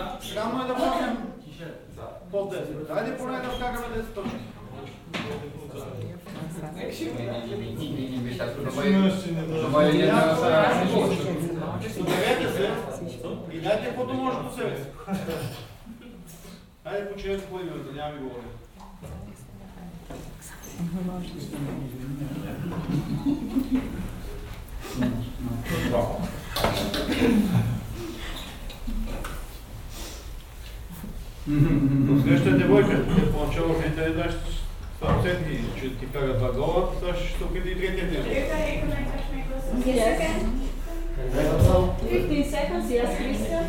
Странно е да почнем под 10. Хайде поне да вкараме 10 точки. Доберете се и дайте каквото може до себе си. Хайде починете по името, няма ми говоря. Срещате Бойка, поначало ще те даш съвсетни, че ти кара 2 гола, сега ще се опита и третия ти. 15 seconds, yes, Christian.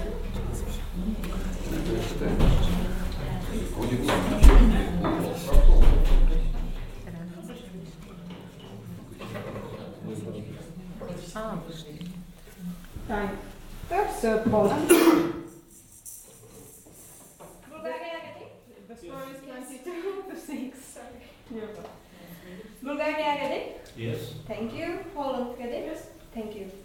Time. That's Poland. Bulgaria ready? The score is 22-6. Bulgaria ready? Yes. Thank you. Poland ready? Yes. Thank you.